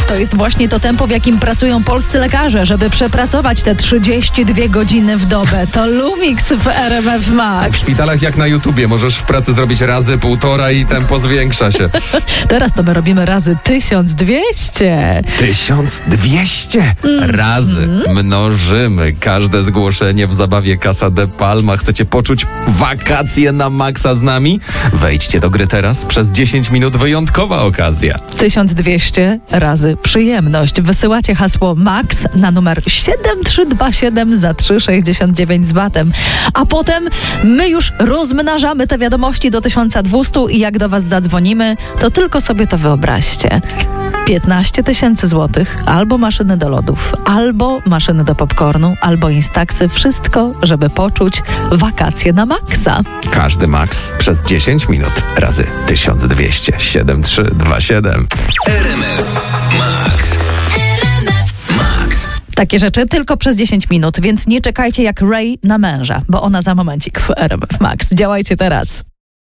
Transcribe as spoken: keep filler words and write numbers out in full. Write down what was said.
To jest właśnie to tempo, w jakim pracują polscy lekarze, żeby przepracować te trzydzieści dwie godziny w dobę. To Lumix w R M F Max. W szpitalach jak na YouTubie. Możesz w pracy zrobić razy półtora i tempo zwiększa się. Teraz to my robimy razy tysiąc dwieście. tysiąc dwieście razy mnożymy każde zgłoszenie w zabawie Casa de Palma. Chcecie poczuć wakacje na maksa z nami? Wejdźcie do gry teraz. Przez dziesięć minut wyjątkowa okazja. tysiąc dwieście razy przyjemność. Wysyłacie hasło MAX na numer siedem trzy dwa siedem za trzy sześćdziesiąt dziewięć z batem. A potem my już rozmnażamy te wiadomości do tysiąc dwieście i jak do was zadzwonimy, to tylko sobie to wyobraźcie. piętnaście tysięcy złotych, albo maszyny do lodów, albo maszyny do popcornu, albo Instaxy. Wszystko, żeby poczuć wakacje na maksa. Każdy maks przez dziesięć minut razy tysiąc dwieście. siedem trzy dwa siedem. R M F Max. Takie rzeczy tylko przez dziesięć minut, więc nie czekajcie jak Ray na męża, bo ona za momencik w R M F Max. Działajcie teraz.